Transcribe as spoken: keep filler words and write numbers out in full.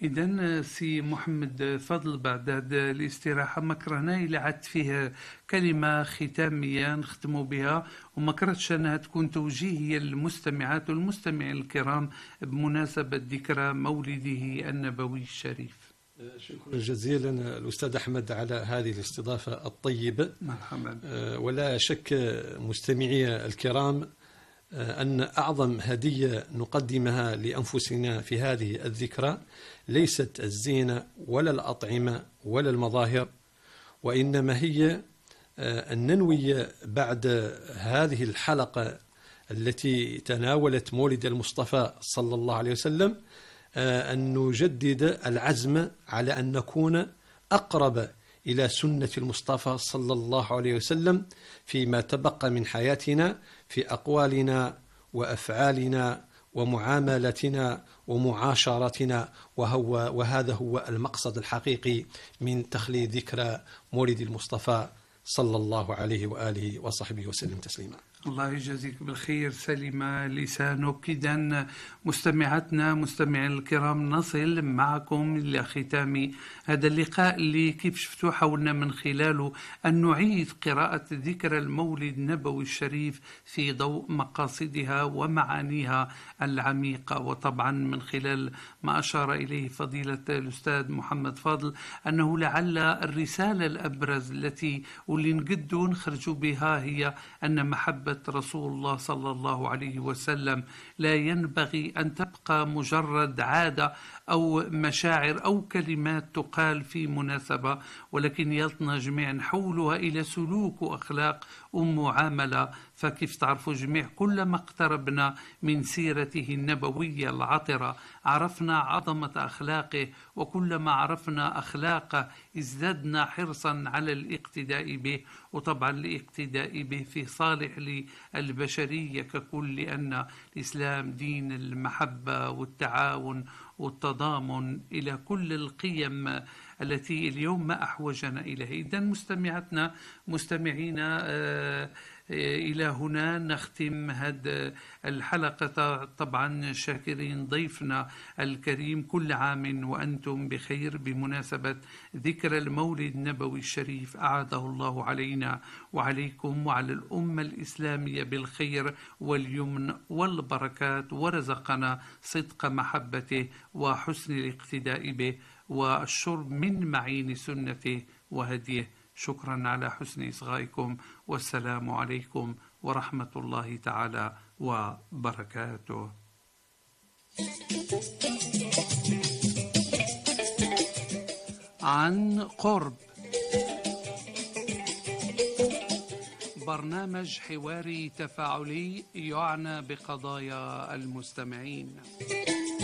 إذن سي محمد فضل، بعد هذه الاستراحة مكرهنا إلى عدت فيها كلمة ختامية نختم بها، وما كرهتش أنها تكون توجيهية للمستمعات والمستمعين الكرام بمناسبة ذكرى مولده النبوي الشريف. شكرا جزيلا الأستاذ أحمد على هذه الاستضافة الطيبة. مرحبا. ولا شك مستمعي الكرام أن أعظم هدية نقدمها لأنفسنا في هذه الذكرى ليست الزينة ولا الأطعمة ولا المظاهر، وإنما هي أن ننوي بعد هذه الحلقة التي تناولت مولد المصطفى صلى الله عليه وسلم أن نجدد العزم على أن نكون أقرب إلى سنة المصطفى صلى الله عليه وسلم فيما تبقى من حياتنا، في أقوالنا وأفعالنا ومعاملتنا ومعاشرتنا، وهو وهذا هو المقصد الحقيقي من تخليد ذكرى مولد المصطفى صلى الله عليه وآله وصحبه وسلم تسليما. الله يجازيك بالخير، سلم لسانك. إذن مستمعاتنا مستمعين الكرام، نصل معكم لختام هذا اللقاء اللي كيف شفتوا حاولنا من خلاله أن نعيد قراءة ذكرى المولد النبوي الشريف في ضوء مقاصدها ومعانيها العميقة. وطبعا من خلال ما أشار إليه فضيلة الأستاذ محمد فاضل أنه لعل الرسالة الأبرز التي واللي نقدوا نخرجوا بها هي أن محبة رسول الله صلى الله عليه وسلم لا ينبغي أن تبقى مجرد عادة أو مشاعر أو كلمات تقال في مناسبة، ولكن يلطنا جميعا حولها إلى سلوك وأخلاق ومعاملة. فكيف تعرفوا جميع كلما اقتربنا من سيرته النبوية العطرة عرفنا عظمة أخلاقه، وكلما عرفنا أخلاقه ازددنا حرصا على الاقتداء به. وطبعا الاقتداء به في صالح للبشرية ككل، لأن الإسلام دين المحبة والتعاون والتضامن إلى كل القيم التي اليوم ما أحوجنا إليه. إذن مستمعتنا مستمعينا آه إلى هنا نختم هذه الحلقة، طبعا شاكرين ضيفنا الكريم. كل عام وأنتم بخير بمناسبة ذكرى المولد النبوي الشريف، أعاده الله علينا وعليكم وعلى الأمة الإسلامية بالخير واليمن والبركات، ورزقنا صدق محبته وحسن الاقتداء به والشرب من معين سنته وهديه. شكرا على حسن إصغائكم، والسلام عليكم ورحمة الله تعالى وبركاته. عن قرب، برنامج حواري تفاعلي يعنى بقضايا المستمعين.